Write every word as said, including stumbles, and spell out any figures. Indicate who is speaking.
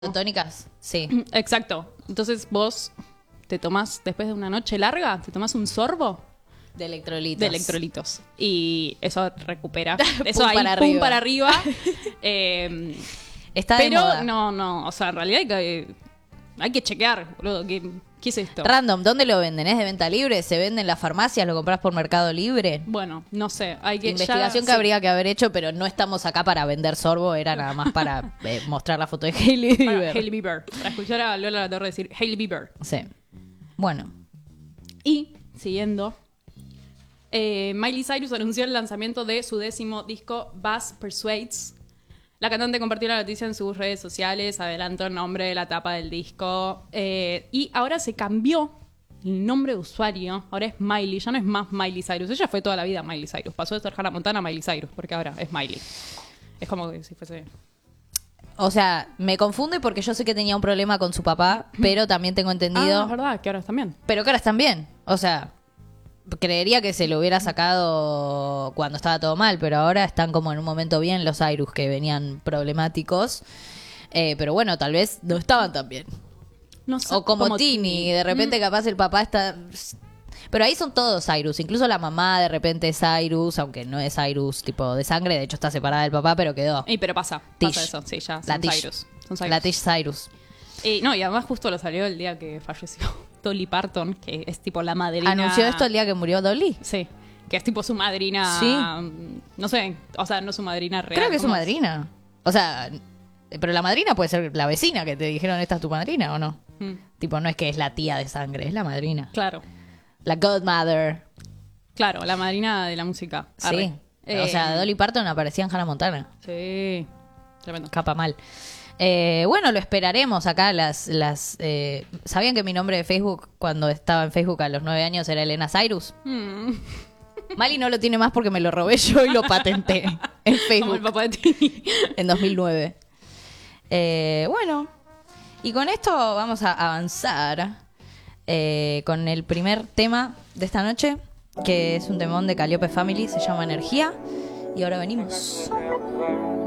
Speaker 1: Tónicas, sí.
Speaker 2: Exacto. Entonces vos te tomás, después de una noche larga, te tomás un sorbo
Speaker 1: De electrolitos.
Speaker 2: de electrolitos. Y eso recupera. Eso
Speaker 1: Pum
Speaker 2: ahí,
Speaker 1: para
Speaker 2: pum
Speaker 1: arriba.
Speaker 2: para arriba. eh,
Speaker 1: Está de
Speaker 2: pero
Speaker 1: moda.
Speaker 2: no, no. O sea, en realidad hay que, hay que chequear, boludo. ¿Qué, qué es esto?
Speaker 1: Random, ¿dónde lo venden? ¿Es de venta libre? ¿Se vende en las farmacias? ¿Lo compras por Mercado Libre?
Speaker 2: Bueno, no sé. Hay que
Speaker 1: Investigación
Speaker 2: ya,
Speaker 1: que
Speaker 2: sí.
Speaker 1: habría que haber hecho, pero no estamos acá para vender sorbo, era nada más para eh, mostrar la foto de Hailey
Speaker 2: Para
Speaker 1: Bieber.
Speaker 2: Hailey Bieber. Para escuchar a Lola La Torre decir Hailey Bieber.
Speaker 1: Sí. Bueno,
Speaker 2: Y, siguiendo, eh, Miley Cyrus anunció el lanzamiento de su décimo disco, Buzz Persuades. La cantante compartió la noticia en sus redes sociales, adelantó el nombre de la tapa del disco. Eh, y ahora se cambió el nombre de usuario. Ahora es Miley, ya no es más Miley Cyrus. Ella fue toda la vida Miley Cyrus. Pasó de ser Hannah Montana a Miley Cyrus, porque ahora es Miley. Es como que si fuese...
Speaker 1: o sea, me confunde porque yo sé que tenía un problema con su papá, pero también tengo entendido...
Speaker 2: Ah, es verdad, que ahora también.
Speaker 1: Pero que ahora están bien. O sea, creería que se lo hubiera sacado cuando estaba todo mal, pero ahora están como en un momento bien los Cyrus que venían problemáticos. Eh, pero bueno, tal vez no estaban tan bien.
Speaker 2: No sé,
Speaker 1: O como, Tini, de repente
Speaker 2: Mm.
Speaker 1: capaz el papá está... Pero ahí son todos Cyrus, incluso la mamá de repente es Cyrus, aunque no es Cyrus tipo de sangre, de hecho está separada del papá, pero quedó.
Speaker 2: Y pero pasa,
Speaker 1: Tish.
Speaker 2: pasa eso, sí, ya
Speaker 1: La
Speaker 2: son
Speaker 1: Tish.
Speaker 2: Cyrus. Son Cyrus.
Speaker 1: La Tish Cyrus.
Speaker 2: Eh, no, y además justo lo salió el día que falleció Dolly Parton, que es tipo la madrina...
Speaker 1: ¿Anunció esto el día que murió Dolly?
Speaker 2: Sí, que es tipo su madrina...
Speaker 1: Sí.
Speaker 2: No sé, o sea, no su madrina real.
Speaker 1: Creo que es su
Speaker 2: ¿cómo
Speaker 1: madrina. O sea, pero la madrina puede ser la vecina que te dijeron esta es tu madrina, ¿o no?
Speaker 2: Mm,
Speaker 1: Tipo, no es que es la tía de sangre, es la madrina.
Speaker 2: claro,
Speaker 1: La godmother.
Speaker 2: claro, la madrina de la música.
Speaker 1: Sí.
Speaker 2: Arre.
Speaker 1: O
Speaker 2: Eh,
Speaker 1: sea, Dolly Parton aparecía en Hannah Montana.
Speaker 2: Sí, tremendo.
Speaker 1: Capa mal. Eh, bueno, lo esperaremos acá. Las, las, eh, ¿sabían que mi nombre de Facebook, cuando estaba en Facebook a los nueve años, era Elena Cyrus?
Speaker 2: Mm.
Speaker 1: Mali no lo tiene más porque me lo robé yo y lo patenté en
Speaker 2: Como el
Speaker 1: Facebook
Speaker 2: papá de Tini.
Speaker 1: en dos mil nueve. Eh, bueno, y con esto vamos a avanzar eh, con el primer tema de esta noche, que es un temón de Calliope Family, se llama Energía. Y ahora venimos.